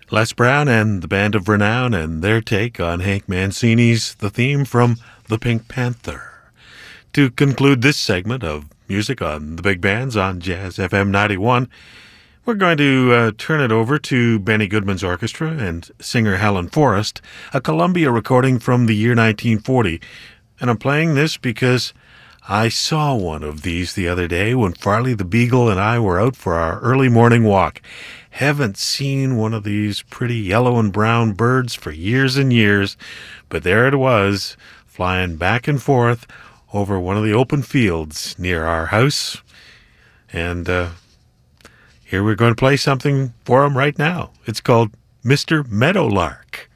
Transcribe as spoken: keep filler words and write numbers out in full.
Les Brown and the Band of Renown and their take on Hank Mancini's The Theme from The Pink Panther. To conclude this segment of music on the big bands on Jazz F M ninety-one, we're going to uh, turn it over to Benny Goodman's orchestra and singer Helen Forrest, a Columbia recording from the year nineteen forty. And I'm playing this because I saw one of these the other day when Farley the Beagle and I were out for our early morning walk. Haven't seen one of these pretty yellow and brown birds for years and years, but there it was, flying back and forth over one of the open fields near our house. And uh, here we're going to play something for him right now. It's called Mister Meadowlark.